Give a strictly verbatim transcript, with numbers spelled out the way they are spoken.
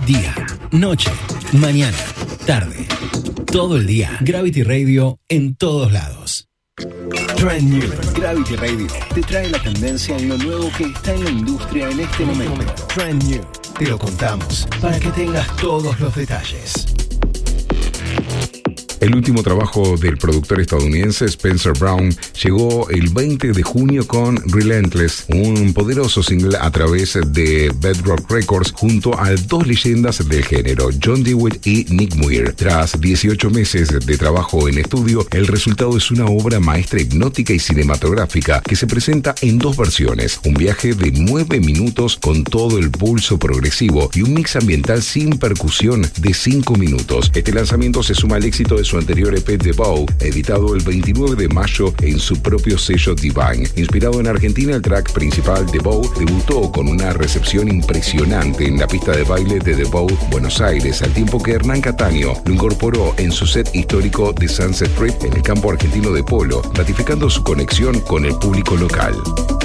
Día, noche, mañana, tarde. Todo el día. Gravity Radio en todos lados. Trend New. Gravity Radio te trae la tendencia en lo nuevo que está en la industria en este momento. Trend New. Te lo contamos para que tengas todos los detalles. El último trabajo del productor estadounidense Spencer Brown llegó el veinte de junio con Relentless, un poderoso single a través de Bedrock Records junto a dos leyendas del género, John Dewitt y Nick Muir. Tras dieciocho meses de trabajo en estudio, el resultado es una obra maestra hipnótica y cinematográfica que se presenta en dos versiones, un viaje de nueve minutos con todo el pulso progresivo y un mix ambiental sin percusión de cinco minutos. Este lanzamiento se suma al éxito de su anterior E P The Bow, editado el veintinueve de mayo en su propio sello Divine. Inspirado en Argentina, el track principal The Bow debutó con una recepción impresionante en la pista de baile de The Bow, Buenos Aires, al tiempo que Hernán Cataño lo incorporó en su set histórico de Sunset Strip en el campo argentino de polo, ratificando su conexión con el público local.